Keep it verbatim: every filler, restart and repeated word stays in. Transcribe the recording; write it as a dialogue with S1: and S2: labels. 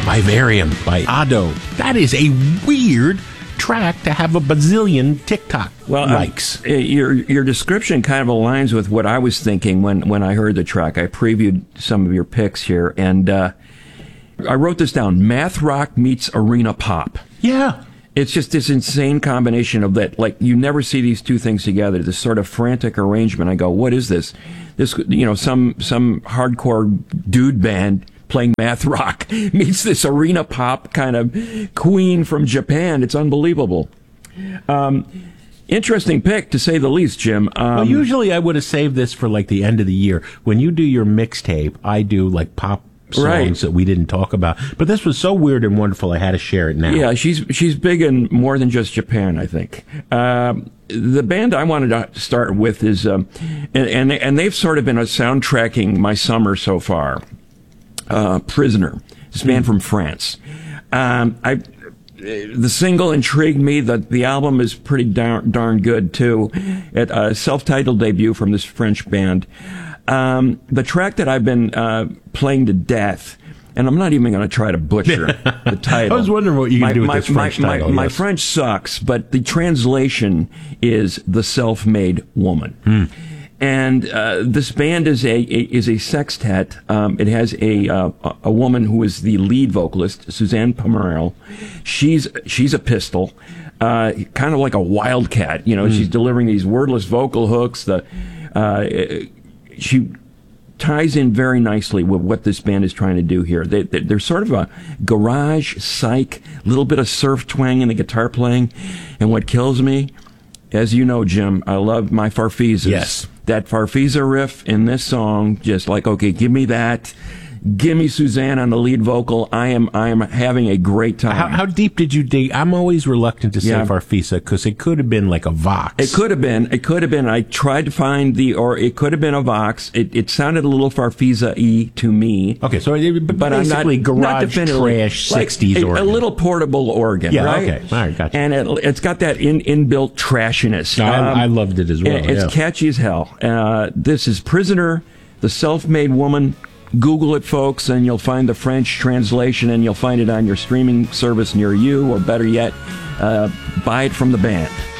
S1: Vivarium by Ado. That is a weird track to have a bazillion TikTok
S2: well,
S1: likes.
S2: Uh, your your description kind of aligns with what I was thinking when, when I heard the track. I previewed some of your picks here, and uh, I wrote this down. Math rock meets arena pop.
S1: Yeah.
S2: It's just this insane combination of that. Like, you never see these two things together. This sort of frantic arrangement. I go, what is this? This, you know, some some hardcore dude band playing math rock meets this arena pop kind of queen from Japan. It's unbelievable. Um, interesting pick, to say the least, Jim. Um,
S1: well, usually I would have saved this for like the end of the year. When you do your mixtape, I do like pop songs
S2: right.
S1: that we didn't talk about. But this was so weird and wonderful, I had to share it now.
S2: Yeah, she's she's big in more than just Japan, I think. Um, the band I wanted to start with is, um, and, and and they've sort of been a soundtracking my summer so far. Uh, Prisoner, this band from France. Um, I, the single intrigued me. The the album is pretty darn, darn good too. It a self-titled debut from this French band. Um, the track that I've been uh, playing to death, and I'm not even going to try to butcher the title.
S1: I was wondering what you could do with
S2: my,
S1: this French
S2: my,
S1: title.
S2: My,
S1: yes.
S2: my French sucks, but the translation is The Self-Made Woman.
S1: Hmm.
S2: And uh, this band is a, a is a sextet. Um, it has a uh, a woman who is the lead vocalist, Suzanne Pomerel. She's she's a pistol, uh, kind of like a wildcat. You know, mm. she's delivering these wordless vocal hooks. The uh, she ties in very nicely with what this band is trying to do here. They, they, they're sort of a garage psych, little bit of surf twang in the guitar playing. And what kills me, as you know, Jim, I love my Farfisas.
S1: Yes.
S2: That Farfisa riff in this song, just like, okay, give me that. Give me Suzanne on the lead vocal. I am I am having a great time.
S1: How, how deep did you dig? I'm always reluctant to say
S2: Yeah.
S1: Farfisa because it could have been like a Vox.
S2: It could have been. It could have been. I tried to find the, or it could have been a Vox. It, it sounded a little Farfisa-y to me.
S1: Okay, so it, but,
S2: But
S1: basically
S2: I'm not,
S1: garage
S2: not definitively.
S1: trash
S2: Like
S1: sixties
S2: a,
S1: organ.
S2: a little portable organ,
S1: Yeah,
S2: right?
S1: okay. All right, gotcha.
S2: And it, it's got that in, inbuilt trashiness.
S1: I,
S2: Um,
S1: I loved it as well.
S2: and it's
S1: yeah.
S2: catchy as hell. Uh, this is Prisoner, The Self-Made Woman. Google it, folks, and you'll find the French translation, and you'll find it on your streaming service near you, or better yet, uh, buy it from the band.